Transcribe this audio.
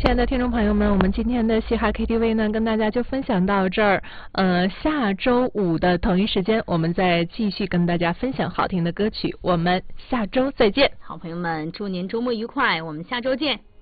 亲爱的听众朋友们，我们今天的嘻哈 KTV 呢，跟大家就分享到这儿。下周五的同一时间，我们再继续跟大家分享好听的歌曲。我们下周再见。 好朋友们，祝您周末愉快，我们下周见。